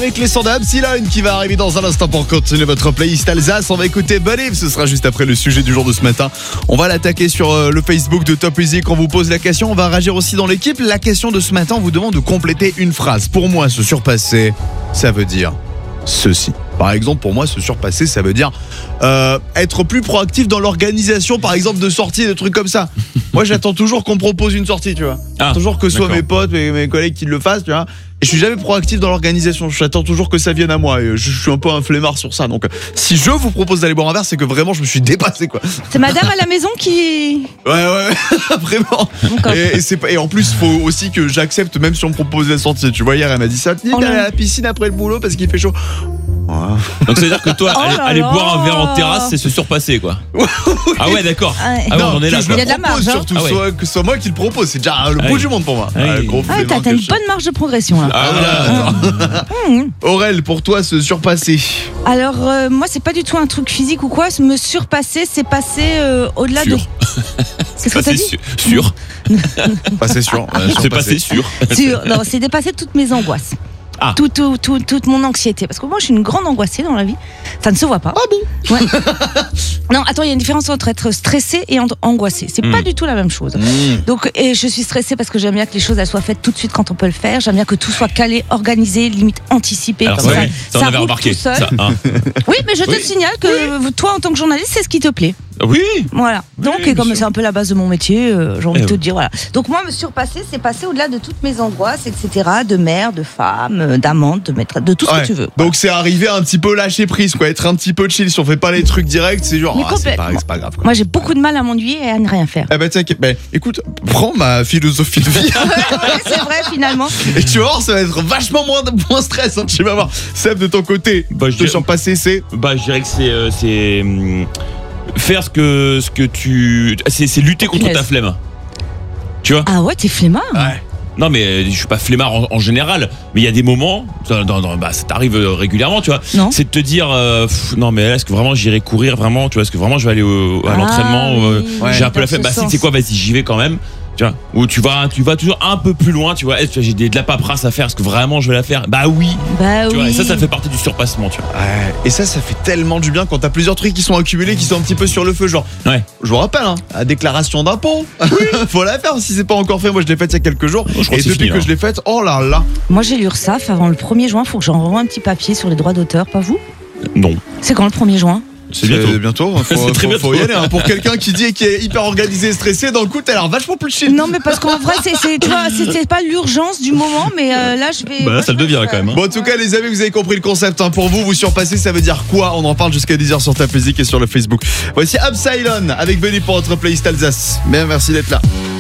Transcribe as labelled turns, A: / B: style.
A: avec les sons d'Absilone qui va arriver dans un instant pour continuer votre playlist Alsace. On va écouter Believe, ce sera juste après le sujet du jour de ce matin. On va l'attaquer sur le Facebook de Top Music. On vous pose la question, on va réagir aussi dans l'équipe. La question de ce matin, on vous demande de compléter une phrase. Pour moi, se surpasser, ça veut dire ceci. Par exemple, pour moi, se surpasser, ça veut dire être plus proactif dans l'organisation, par exemple, de sorties, de trucs comme ça. Moi, j'attends toujours qu'on me propose une sortie, tu vois. Toujours que ce soit mes potes, mes collègues qui le fassent, tu vois. Et je suis jamais proactif dans l'organisation. J'attends toujours que ça vienne à moi. Et je suis un peu un flemmard sur ça. Donc, si je vous propose d'aller boire un verre, c'est que vraiment, je me suis dépassé, quoi.
B: C'est madame à la maison qui...
A: Ouais, vraiment. Et en plus, faut aussi que j'accepte, même si on me propose la sortie. Tu vois, hier, elle m'a dit ça. D'aller à la piscine après le boulot parce qu'il fait chaud.
C: Donc ça veut dire que toi, aller boire un verre en terrasse, c'est se surpasser, quoi. Ah ouais, d'accord.
A: Non,
C: on en est là.
A: je le propose surtout, que ce soit moi qui le propose. C'est déjà le bout du monde pour moi.
B: T'as une bonne marge de progression là.
A: Aurel, pour toi, se surpasser.
B: Alors moi, c'est pas du tout un truc physique ou quoi. Me surpasser, c'est passer au-delà de.
C: C'est passer sûr.
A: Passer sûr.
C: C'est passer sûr.
B: Non, c'est dépasser toutes mes angoisses. Toute mon anxiété. Parce que moi, je suis une grande angoissée dans la vie. Ça ne se voit pas.
A: Ah bon?
B: Ouais. Non, attends, il y a une différence entre être stressée et angoissée. C'est pas du tout la même chose. Donc, et je suis stressée parce que j'aime bien que les choses elles soient faites tout de suite quand on peut le faire. J'aime bien que tout soit calé, organisé, limite anticipé.
C: Alors,
B: ça
C: on avait remarqué.
B: Ça, oui, mais je te signale que toi, en tant que journaliste, c'est ce qui te plaît.
C: Oui.
B: Voilà. Donc,
C: oui,
B: comme c'est un peu la base de mon métier, j'ai envie de te dire, voilà. Donc, moi, me surpasser, c'est passer au-delà de toutes mes angoisses, etc., de mère, de femme, d'amante, de maîtresse, de tout ce que tu veux.
A: Donc, c'est arriver à un petit peu lâcher prise, quoi. Être un petit peu chill. Si on fait pas les trucs directs, c'est genre, c'est pas grave, quoi.
B: Moi, j'ai beaucoup de mal à m'ennuyer et à ne rien faire.
A: Eh ben, écoute, prends ma philosophie de vie.
B: Ouais, c'est vrai, finalement.
A: Et tu vas voir, ça va être vachement moins stress, hein. Tu vas voir. Seb, de ton côté, te surpasser, c'est.
C: Je dirais que c'est faire ce que tu. C'est lutter contre ta flemme. Tu vois?
B: Ah ouais, t'es flemmard?
A: Ouais.
C: Non, mais je suis pas flemmard en général, mais il y a des moments, ça t'arrive régulièrement, tu vois.
B: Non.
C: C'est de te dire, non, mais là, est-ce que vraiment j'irai courir vraiment, tu vois, est-ce que vraiment je vais aller à l'entraînement, j'ai un peu la flemme, si c'est quoi, vas-y, j'y vais quand même. Tu vois, ou tu vas toujours un peu plus loin, tu vois. Est-ce que j'ai de la paperasse à faire? Est-ce que vraiment je vais la faire? Bah oui. Tu vois, et ça fait partie du surpassement, tu vois.
A: Ouais. Et ça fait tellement du bien quand t'as plusieurs trucs qui sont accumulés, qui sont un petit peu sur le feu, genre.
C: Ouais.
A: Je vous rappelle, la déclaration d'impôt. Faut la faire si c'est pas encore fait. Moi, je l'ai faite il y a quelques jours. Et depuis que je l'ai faite, oh là là.
B: Moi, j'ai l'URSSAF avant le 1er juin. Faut que j'envoie un petit papier sur les droits d'auteur, pas vous?
C: Non.
B: C'est quand le 1er juin?
A: C'est bientôt. Faut y aller. Pour quelqu'un qui est hyper organisé et stressé, dans le coup, t'as l'air vachement plus chill.
B: Non, mais parce qu'en vrai, tu vois, c'est pas l'urgence du moment, mais là, je vais.
C: Là, ça le devient quand même.
A: Bon, en tout cas, les amis, vous avez compris le concept. Pour vous surpasser, ça veut dire quoi? On en parle jusqu'à 10h sur Top Music et sur le Facebook. Voici Absilone avec Benny pour votre playlist Alsace. Merci d'être là.